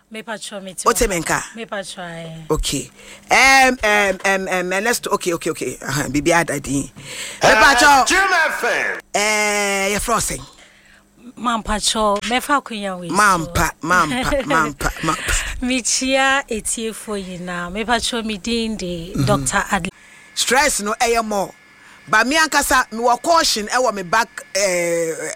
Me pacho me. Otemenka. Me pacho. Okay. Let's okay. Bibi adadi. Me pacho. You're frosting. Mampacho, mefa kunya we. Mampa. Michia etie for you now. Mepacho mi dinde Dr. Adley. Stress no more. But me ankasa me wa caution e wa me back